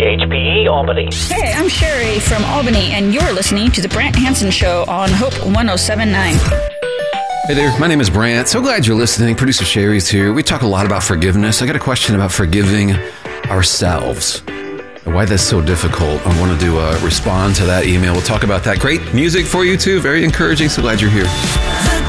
WHPE Albany. Hey, I'm Sherry from Albany, and you're listening to The Brant Hansen Show on Hope 107.9. Hey there, my name is Brant. So glad you're listening. Producer Sherry's here. We talk a lot about forgiveness. I got a question about forgiving ourselves and why that's so difficult. I wanted to respond to that email. We'll talk about that. Great music for you too. Very encouraging. So glad you're here.